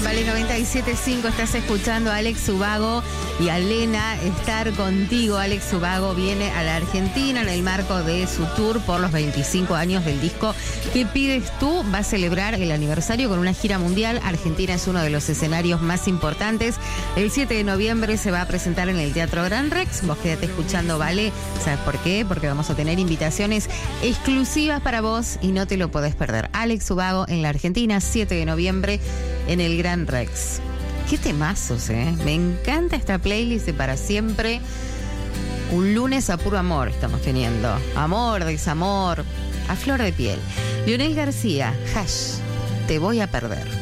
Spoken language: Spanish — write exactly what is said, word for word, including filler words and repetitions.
Vale noventa y siete punto cinco, estás escuchando a Alex Ubago y a Lena Estar Contigo. Alex Ubago viene a la Argentina en el marco de su tour por los veinticinco años del disco ¿Qué pides tú? Va a celebrar el aniversario con una gira mundial. Argentina es uno de los escenarios más importantes. El siete de noviembre se va a presentar en el Teatro Gran Rex. Vos quédate escuchando, ¿vale? ¿Sabes por qué? Porque vamos a tener invitaciones exclusivas para vos y no te lo podés perder. Alex Ubago en la Argentina, siete de noviembre en el Gran Rex. Qué temazos, ¿eh? Me encanta esta playlist de Para Siempre. Un lunes a puro amor estamos teniendo. Amor, desamor, a flor de piel. Lionel García, Hash, Te voy a perder.